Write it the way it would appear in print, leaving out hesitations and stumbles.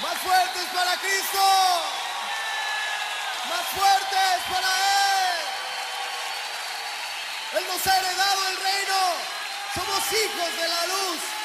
Más fuertes para Cristo. Más fuertes para Él. Él nos ha heredado el reino. Somos hijos de la luz.